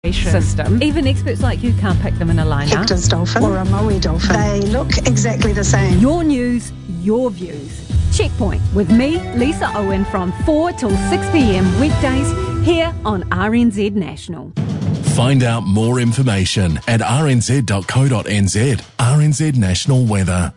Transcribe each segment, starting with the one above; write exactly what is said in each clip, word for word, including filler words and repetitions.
system. Even experts like you can't pick them in a lineup. Hector's dolphin or a Moe dolphin. They look exactly the same. Your news, your views. Checkpoint with me, Lisa Owen, from four till six p.m. weekdays here on R N Z National. Find out more information at r n z dot co dot n z. R N Z National Weather.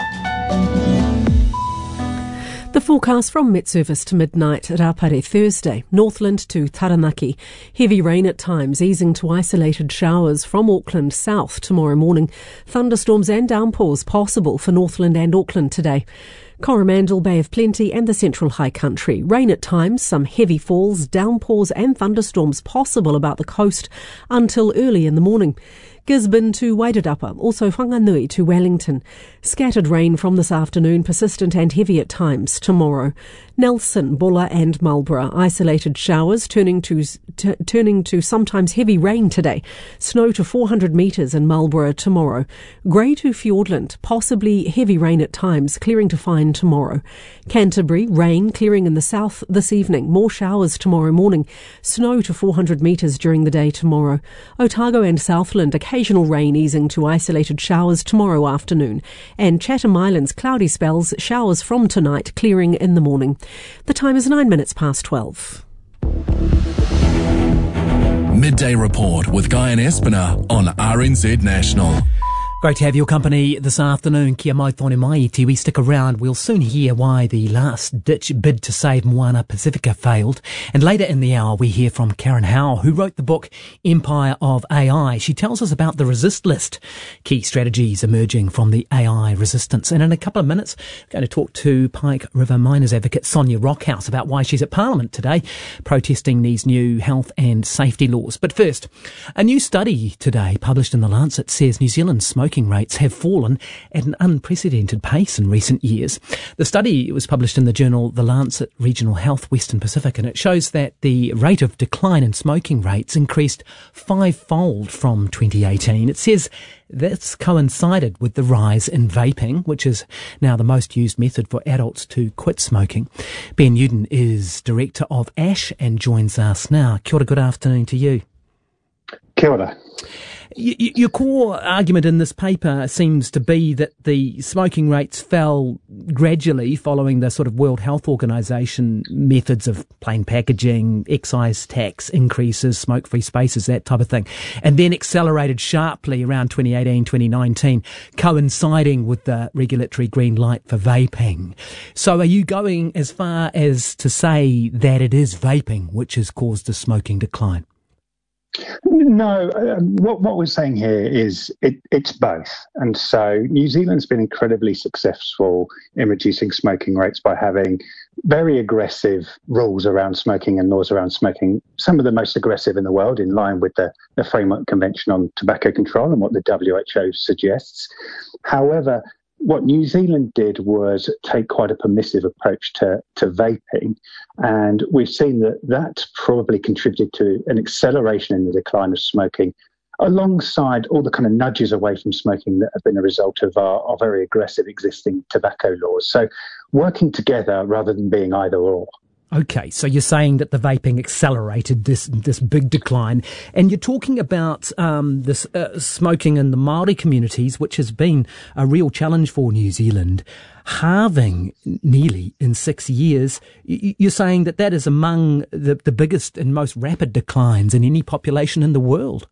The forecast from Met Service to midnight at Apare Thursday. Northland to Taranaki. Heavy rain at times, easing to isolated showers from Auckland south tomorrow morning. Thunderstorms and downpours possible for Northland and Auckland today. Coromandel, Bay of Plenty and the Central High Country. Rain at times, some heavy falls, downpours and thunderstorms possible about the coast until early in the morning. Gisborne to Wairarapa, also Whanganui to Wellington. Scattered rain from this afternoon, persistent and heavy at times tomorrow. Nelson, Bulla and Marlborough, isolated showers turning to t- turning to sometimes heavy rain today. Snow to four hundred metres in Marlborough tomorrow. Grey to Fiordland, possibly heavy rain at times, clearing to fine tomorrow. Canterbury, rain clearing in the south this evening. More showers tomorrow morning. Snow to four hundred metres during the day tomorrow. Otago and Southland, occasional rain easing to isolated showers tomorrow afternoon. And Chatham Islands, cloudy spells, showers from tonight, clearing in the morning. The time is nine minutes past twelve. Midday Report with Guy and Espiner on R N Z National. Great to have your company this afternoon. Kia mai tōne mai i te. We stick around. We'll soon hear why the last-ditch bid to save Moana Pacifica failed. And later in the hour, we hear from Karen Howe, who wrote the book Empire of A I. She tells us about the resist list, key strategies emerging from the A I resistance. And in a couple of minutes, we're going to talk to Pike River miners advocate Sonia Rockhouse about why she's at Parliament today, protesting these new health and safety laws. But first, a new study today published in The Lancet says New Zealand's smoking rates have fallen at an unprecedented pace in recent years. The study was published in the journal The Lancet Regional Health Western Pacific, and it shows that the rate of decline in smoking rates increased fivefold from twenty eighteen. It says that's coincided with the rise in vaping, which is now the most used method for adults to quit smoking. Ben Newton is director of ASH and joins us now. Kia ora, good afternoon to you. Kia ora. Your core argument in this paper seems to be that the smoking rates fell gradually following the sort of World Health Organization methods of plain packaging, excise tax increases, smoke-free spaces, that type of thing, and then accelerated sharply around twenty eighteen, twenty nineteen, coinciding with the regulatory green light for vaping. So are you going as far as to say that it is vaping which has caused the smoking decline? No, um, what, what we're saying here is it, it's both. And so New Zealand's been incredibly successful in reducing smoking rates by having very aggressive rules around smoking and laws around smoking, some of the most aggressive in the world, in line with the, the Framework Convention on Tobacco Control and what the W H O suggests. However, what New Zealand did was take quite a permissive approach to, to vaping, and we've seen that that probably contributed to an acceleration in the decline of smoking, alongside all the kind of nudges away from smoking that have been a result of our, our very aggressive existing tobacco laws. So working together rather than being either or. Okay, so you're saying that the vaping accelerated this this big decline, and you're talking about um, this uh, smoking in the Māori communities, which has been a real challenge for New Zealand, halving nearly in six years. You're saying that that is among the, the biggest and most rapid declines in any population in the world.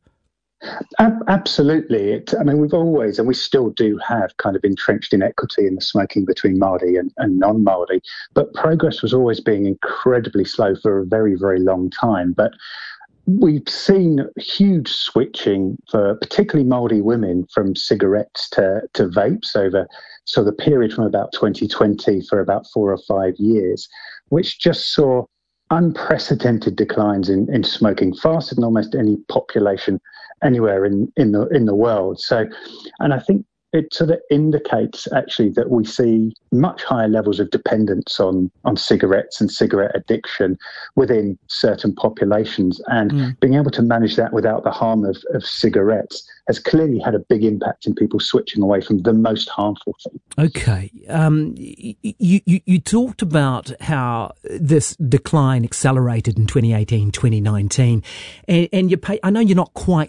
Absolutely. It, I mean, we've always, and we still do have kind of entrenched inequity in the smoking between Māori and, and non-Māori, but progress was always being incredibly slow for a very, very long time. But we've seen huge switching for particularly Māori women from cigarettes to, to vapes over so the period from about twenty twenty for about four or five years, which just saw unprecedented declines in, in smoking, faster than almost any population anywhere in, in the in the world. So, and I think it sort of indicates actually that we see much higher levels of dependence on, on cigarettes and cigarette addiction within certain populations. And mm. being able to manage that without the harm of, of cigarettes has clearly had a big impact in people switching away from the most harmful thing. Okay. Um, you, you, you talked about how this decline accelerated in twenty eighteen, twenty nineteen. And, and you pay, I know you're not quite